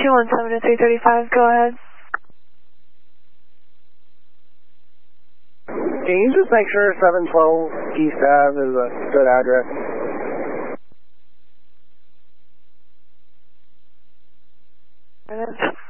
217 to 335, go ahead. Can you just make sure 712 East Ave is a good address? It is.